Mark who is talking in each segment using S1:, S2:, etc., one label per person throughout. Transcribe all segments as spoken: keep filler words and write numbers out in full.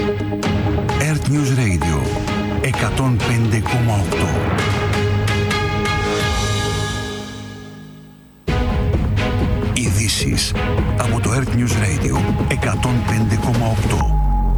S1: Earth News Radio εκατόν πέντε κόμμα οκτώ. Ειδήσεις από το Earth News Radio εκατόν πέντε κόμμα οκτώ.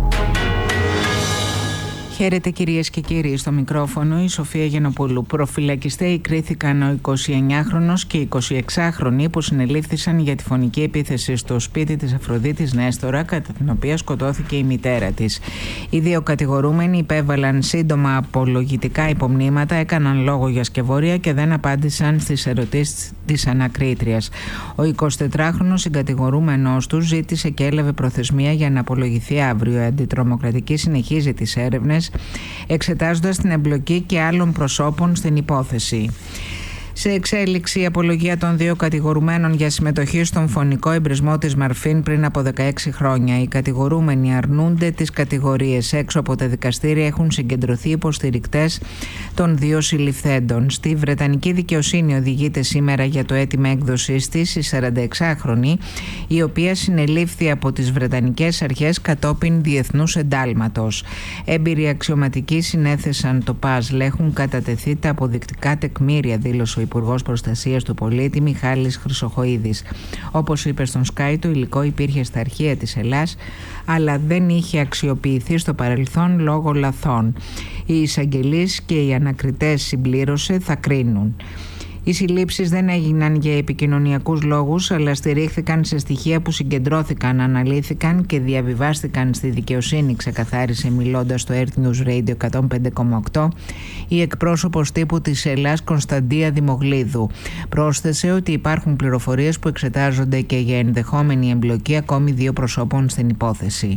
S2: Χαίρετε κυρίες και κύριοι, στο μικρόφωνο η Σοφία Γενοπούλου. Προφυλακιστέοι κρίθηκαν ο εικοσιεννιάχρονος και η εικοσιεξάχρονη που συνελήφθησαν για τη φωνική επίθεση στο σπίτι της Αφροδίτης Νέστορα, κατά την οποία σκοτώθηκε η μητέρα της. Οι δύο κατηγορούμενοι υπέβαλαν σύντομα απολογητικά υπομνήματα, έκαναν λόγο για σκευωρία και δεν απάντησαν στις ερωτήσεις της ανακρίτριας. Ο εικοσιτετράχρονος συγκατηγορούμενος του ζήτησε και έλαβε προθεσμία για να απολογηθεί αύριο. Η αντιτρομοκρατική συνεχίζει τις έρευνες, εξετάζοντας την εμπλοκή και άλλων προσώπων στην υπόθεση. Σε εξέλιξη η απολογία των δύο κατηγορουμένων για συμμετοχή στον φωνικό εμπρισμό της Μαρφίν πριν από δεκαέξι χρόνια. Οι κατηγορούμενοι αρνούνται τις κατηγορίες. Έξω από τα δικαστήρια έχουν συγκεντρωθεί υποστηρικτές των δύο συλληφθέντων. Στη Βρετανική δικαιοσύνη οδηγείται σήμερα για το αίτημα έκδοσης της η σαρανταεξάχρονη, η οποία συνελήφθη από τις Βρετανικές αρχές κατόπιν διεθνούς εντάλματος. Έμπειροι αξιωματικοί συνέθεσαν το παζλ. Έχουν κατατεθεί τα αποδεικτικά τεκμήρια, δήλωσε ο Υπουργός Προστασίας του Πολίτη Μιχάλης Χρυσοχοΐδης. Όπως είπε στον Sky, το υλικό υπήρχε στα αρχεία της Ελλάς, αλλά δεν είχε αξιοποιηθεί στο παρελθόν λόγω λαθών. Οι εισαγγελείς και οι ανακριτές, συμπλήρωσε, θα κρίνουν. Οι συλλήψεις δεν έγιναν για επικοινωνιακούς λόγους, αλλά στηρίχθηκαν σε στοιχεία που συγκεντρώθηκαν, αναλύθηκαν και διαβιβάστηκαν στη δικαιοσύνη, ξεκαθάρισε μιλώντας στο Earth News Radio εκατόν πέντε κόμμα οκτώ η εκπρόσωπος τύπου της Ελλάς Κωνσταντία Δημογλίδου. Πρόσθεσε ότι υπάρχουν πληροφορίες που εξετάζονται και για ενδεχόμενη εμπλοκή ακόμη δύο προσώπων στην υπόθεση.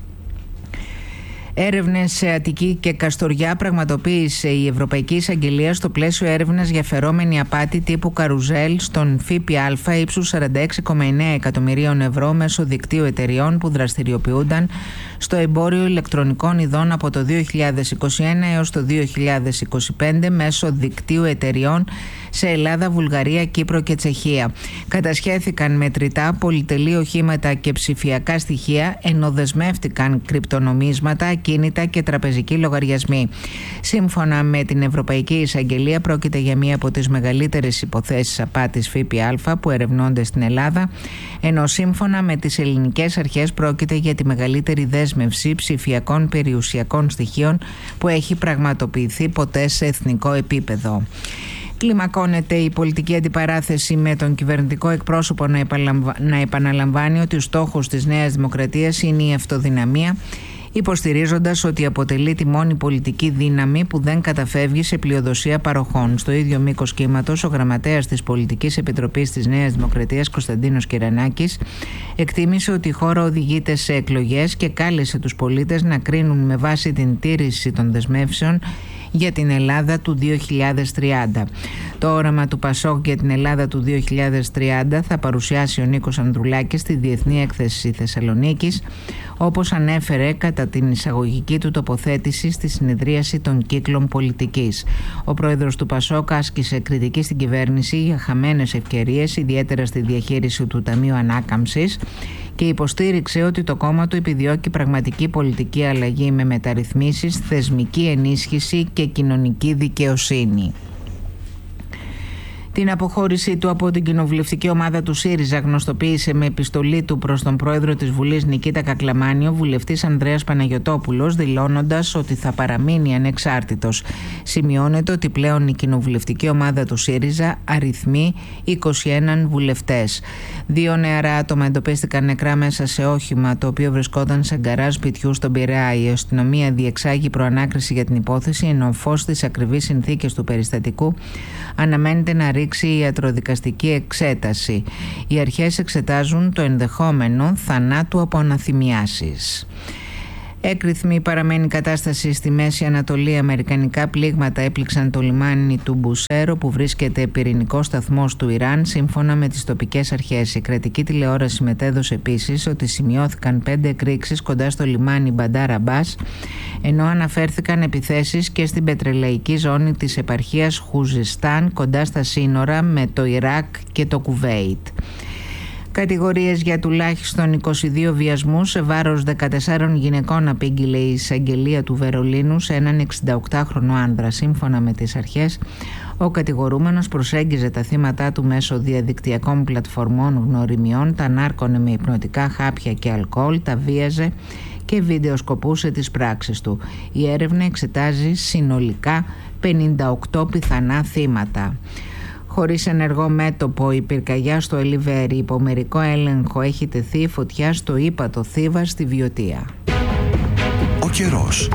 S2: Έρευνες σε Αττική και Καστοριά πραγματοποίησε η Ευρωπαϊκή Εισαγγελία στο πλαίσιο έρευνας για φερόμενη απάτη τύπου καρουζέλ στον ΦΠΑ ύψους σαράντα έξι κόμμα εννέα εκατομμυρίων ευρώ μέσω δικτύου εταιριών που δραστηριοποιούνταν στο εμπόριο ηλεκτρονικών ειδών από το δύο χιλιάδες είκοσι ένα έως το δύο χιλιάδες είκοσι πέντε μέσω δικτύου εταιριών σε Ελλάδα, Βουλγαρία, Κύπρο και Τσεχία. Κατασχέθηκαν μετρητά, πολυτελή οχήματα και ψηφιακά στοιχεία, ενώ δεσμεύτηκαν κρυπτονομίσματα, ακίνητα και τραπεζικοί λογαριασμοί. Σύμφωνα με την Ευρωπαϊκή Εισαγγελία, πρόκειται για μία από τις μεγαλύτερες υποθέσεις απάτης ΦΠΑ που ερευνώνται στην Ελλάδα, ενώ σύμφωνα με τις ελληνικές αρχές πρόκειται για τη μεγαλύτερη δέσμευση ψηφιακών περιουσιακών στοιχείων που έχει πραγματοποιηθεί ποτέ σε εθνικό επίπεδο. Κλιμακώνεται η πολιτική αντιπαράθεση με τον κυβερνητικό εκπρόσωπο να, επαλαμβα... να επαναλαμβάνει ότι ο στόχος της Νέας Δημοκρατίας είναι η αυτοδυναμία, υποστηρίζοντας ότι αποτελεί τη μόνη πολιτική δύναμη που δεν καταφεύγει σε πλειοδοσία παροχών. Στο ίδιο μήκος κύματος, ο γραμματέας της Πολιτικής Επιτροπής της Νέας Δημοκρατίας, Κωνσταντίνος Κυρανάκης, εκτίμησε ότι η χώρα οδηγείται σε εκλογές και κάλεσε τους πολίτες να κρίνουν με βάση την τήρηση των δεσμεύσεων για την Ελλάδα του δύο χιλιάδες τριάντα. Το όραμα του ΠΑΣΟΚ για την Ελλάδα του δύο χιλιάδες τριάντα θα παρουσιάσει ο Νίκος Ανδρουλάκης στη Διεθνή Έκθεση Θεσσαλονίκης, όπως ανέφερε κατά την εισαγωγική του τοποθέτηση στη συνεδρίαση των κύκλων πολιτικής. Ο πρόεδρος του ΠΑΣΟΚ άσκησε κριτική στην κυβέρνηση για χαμένες ευκαιρίες, ιδιαίτερα στη διαχείριση του Ταμείου Ανάκαμψης, και υποστήριξε ότι το κόμμα του επιδιώκει πραγματική πολιτική αλλαγή με μεταρρυθμίσεις, θεσμική ενίσχυση και κοινωνική δικαιοσύνη. Την αποχώρησή του από την κοινοβουλευτική ομάδα του ΣΥΡΙΖΑ γνωστοποίησε με επιστολή του προς τον πρόεδρο της Βουλής Νικήτα Κακλαμάνη ο βουλευτής Ανδρέας Παναγιωτόπουλος, δηλώνοντας ότι θα παραμείνει ανεξάρτητος. Σημειώνεται ότι πλέον η κοινοβουλευτική ομάδα του ΣΥΡΙΖΑ αριθμεί είκοσι ένα βουλευτές. Δύο νεαρά άτομα εντοπίστηκαν νεκρά μέσα σε όχημα το οποίο βρισκόταν σε γκαράζ σπιτιού στον Πειραιά. Η αστυνομία διεξάγει προανάκριση για την υπόθεση, ενώ φως στις ακριβείς συνθήκες του περιστατικού αναμένεται να ρίξει η ιατροδικαστική εξέταση. Οι αρχές εξετάζουν το ενδεχόμενο θανάτου από αναθυμιάσεις. Έκρηθμη παραμένει η κατάσταση στη Μέση Ανατολή. Αμερικανικά πλήγματα έπληξαν το λιμάνι του Μπουσέρο που βρίσκεται πυρηνικός σταθμός του Ιράν, σύμφωνα με τις τοπικές αρχές. Η κρατική τηλεόραση μετέδωσε επίσης ότι σημειώθηκαν πέντε εκρήξεις κοντά στο λιμάνι Μπαντάρ Αμπάς, ενώ αναφέρθηκαν επιθέσεις και στην πετρελαϊκή ζώνη της επαρχίας Χουζιστάν κοντά στα σύνορα με το Ιράκ και το Κουβέιτ. Κατηγορίες για τουλάχιστον είκοσι δύο βιασμούς σε βάρος δεκατεσσάρων γυναικών απήγγειλε η εισαγγελία του Βερολίνου σε έναν εξηνταοκτάχρονο άνδρα. Σύμφωνα με τις αρχές, ο κατηγορούμενος προσέγγιζε τα θύματα του μέσω διαδικτυακών πλατφορμών γνωριμιών, τα νάρκωνε με υπνοτικά χάπια και αλκοόλ, τα βίαζε και βιντεοσκοπούσε τις πράξεις του. Η έρευνα εξετάζει συνολικά πενήντα οκτώ πιθανά θύματα. Χωρίς ενεργό μέτωπο η πυρκαγιά στο Ελιβέρι, υπό μερικό έλεγχο έχει τεθεί φωτιά στο ύπατο Θήβα στη Βιωτία.
S1: Ο καιρός.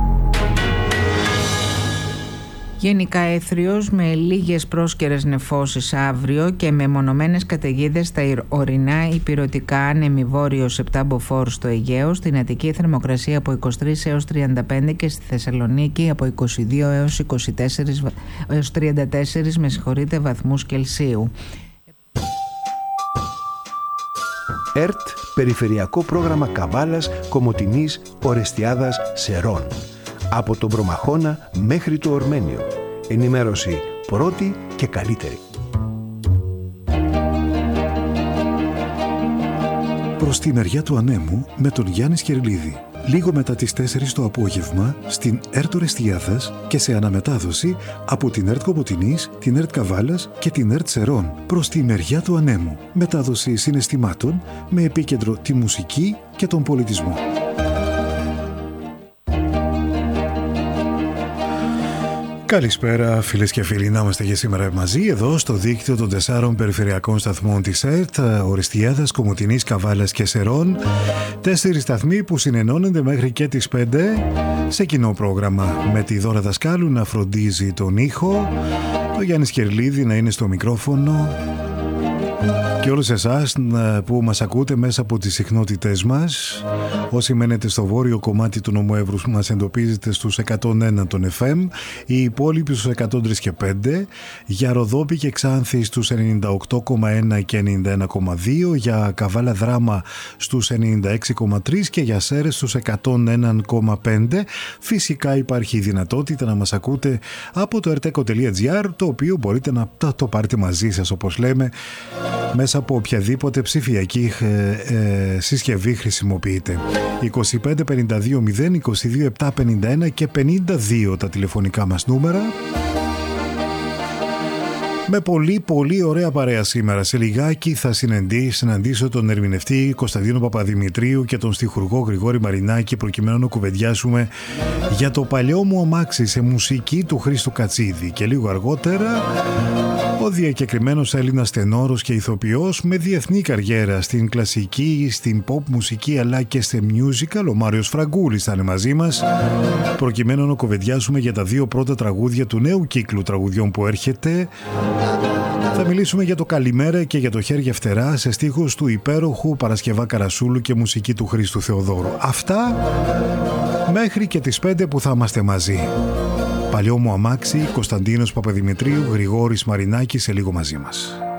S2: Γενικά έθριος με λίγες πρόσκαιρες νεφώσεις αύριο και με μονομένες καταιγίδες στα ορεινά υπηρωτικά, άνεμη βόρειος επτά μποφόρ στο Αιγαίο, στην Αττική θερμοκρασία από είκοσι τρεις έως τριάντα πέντε και στη Θεσσαλονίκη από είκοσι δύο έως είκοσι τέσσερα έως τριάντα τέσσερα με συγχωρείτε, βαθμούς Κελσίου.
S3: ΕΡΤ Περιφερειακό Πρόγραμμα Καβάλας, Κομοτηνής, Ορεστιάδας, Σερών. Από τον Προμαχώνα μέχρι το Ορμένιο. Ενημέρωση πρώτη και καλύτερη.
S4: Προς τη μεριά του ανέμου με τον Γιάννη Σκερλίδη. Λίγο μετά τις τέσσερις το απόγευμα στην ΕΡΤ Ορεστιάδας και σε αναμετάδοση από την ΕΡΤ Κομοτηνής, την ΕΡΤ Καβάλας και την ΕΡΤ Σερών. Προς τη μεριά του ανέμου. Μετάδοση συναισθημάτων με επίκεντρο τη μουσική και τον πολιτισμό. Καλησπέρα φίλες και φίλοι, να είμαστε και σήμερα μαζί εδώ στο δίκτυο των τεσσάρων περιφερειακών σταθμών της ΕΡΤ, Ορεστιάδας, Κομοτηνής, Καβάλας και Σερών. Τέσσερις σταθμοί που συνενώνονται μέχρι και τις πέντε σε κοινό πρόγραμμα, με τη Δώρα Δασκάλου να φροντίζει τον ήχο, το Γιάννη Σκερλίδη να είναι στο μικρόφωνο και όλους εσάς που μας ακούτε μέσα από τις συχνότητές μας. Όσοι μένετε στο βόρειο κομμάτι του νομού Εύρους μας εντοπίζετε στους εκατόν ένα των εφ εμ, οι υπόλοιποι στους εκατόν τρία και πέντε, για Ροδόπη και Ξάνθη στους ενενήντα οκτώ κόμμα ένα και ενενήντα ένα κόμμα δύο, για Καβάλα Δράμα στους ενενήντα έξι κόμμα τρία και για Σέρες στους εκατόν ένα κόμμα πέντε. Φυσικά υπάρχει η δυνατότητα να μας ακούτε από το ερτέκο τελεία τζι άρ, το οποίο μπορείτε να το πάρετε μαζί σας, όπως λέμε, μέσα από οποιαδήποτε ψηφιακή ε, ε, συσκευή χρησιμοποιείτε. είκοσι πέντε πενήντα δύο μηδέν είκοσι δύο επτά πενήντα ένα και πενήντα δύο τα τηλεφωνικά μας νούμερα. Με πολύ πολύ ωραία παρέα σήμερα. Σε λιγάκι θα συναντήσω τον ερμηνευτή Κωνσταντίνο Παπαδημητρίου και τον στιχουργό Γρηγόρη Μαρινάκη, προκειμένου να κουβεντιάσουμε για το παλιό μου αμάξι σε μουσική του Χρήστου Κατσίδη. Και λίγο αργότερα ο διακεκριμένος Έλληνας τενόρος και ηθοποιός με διεθνή καριέρα στην κλασική, στην pop μουσική αλλά και σε musical, ο Μάριος Φραγκούλης θα είναι μαζί μας, προκειμένου να κουβεντιάσουμε για τα δύο πρώτα τραγούδια του νέου κύκλου τραγουδιών που έρχεται. Θα μιλήσουμε για το Καλημέρα και για το Χέρια Φτερά σε στίχους του υπέροχου Παρασκευά Καρασούλου και μουσική του Χρήστου Θεοδόρου. Αυτά μέχρι και τις πέντε που θα είμαστε μαζί. Παλιό μου αμάξι, Κωνσταντίνος Παπαδημητρίου, Γρηγόρης Μαρινάκης σε λίγο μαζί μας.